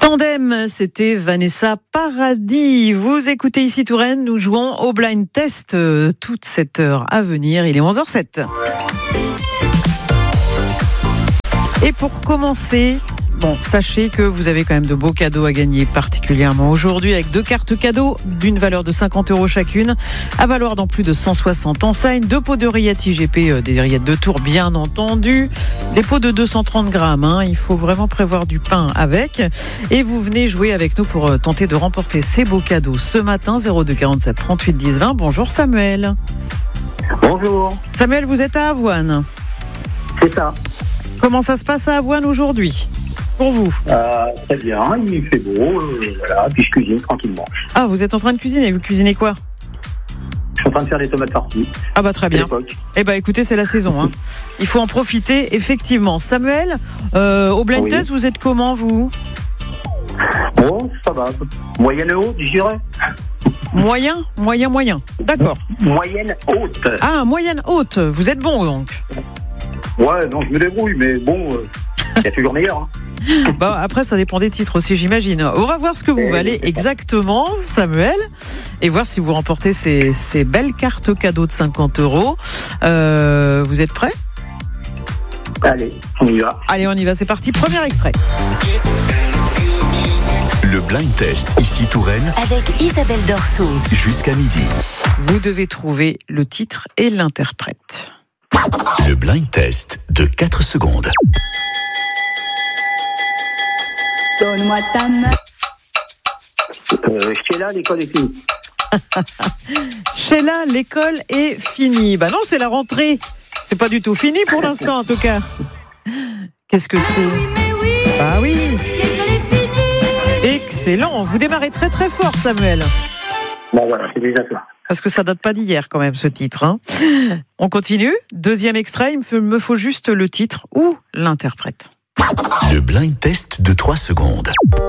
Tandem, c'était Vanessa Paradis. Vous écoutez ici Touraine, nous jouons au blind test toute cette heure à venir. Il est 11h07. Et pour commencer, sachez que vous avez quand même de beaux cadeaux à gagner, particulièrement aujourd'hui avec 2 cartes cadeaux d'une valeur de 50 € chacune, à valoir dans plus de 160 enseignes, 2 pots de rillettes IGP, des rillettes de Tours bien entendu, des pots de 230 grammes, il faut vraiment prévoir du pain avec, et vous venez jouer avec nous pour tenter de remporter ces beaux cadeaux ce matin. 02 47 38 10 20. Bonjour Samuel. Bonjour. Samuel, vous êtes à Avoine. C'est ça. Comment ça se passe à Avoine aujourd'hui pour vous? Très bien, il fait beau, voilà, puis je cuisine tranquillement. Ah, vous êtes en train de cuisiner, vous cuisinez quoi? Je suis en train de faire des tomates farcies. Ah bah très bien. Écoutez, c'est la saison, Il faut en profiter, effectivement. Samuel, au blind test, vous êtes comment, vous? Bon, ça va. Moyenne haute, je dirais. Moyen. D'accord. Moyenne haute. Ah, moyenne haute. Vous êtes bon, donc. Ouais, non, je me débrouille, mais bon, il y a toujours meilleur. Après, ça dépend des titres aussi, j'imagine. On va voir ce que vous valez exactement, Samuel, et voir si vous remportez ces belles cartes cadeaux de 50 €. Vous êtes prêts? Allez, on y va. Allez, on y va, c'est parti. Premier extrait. Le blind test, ici Touraine, avec Isabelle Dorso. Jusqu'à midi. Vous devez trouver le titre et l'interprète. Le blind test de 4 secondes. Donne-moi ta main. Sheila, l'école est finie. Sheila, l'école est finie. Bah non, c'est la rentrée. C'est pas du tout fini pour l'instant, en tout cas. Qu'est-ce que c'est? Ah oui. L'école est finie. Excellent. Vous démarrez très très fort, Samuel. Bon voilà, c'est déjà ça. Parce que ça date pas d'hier quand même, ce titre. On continue. Deuxième extrait, il me faut juste le titre ou l'interprète. Le blind test de 3 secondes.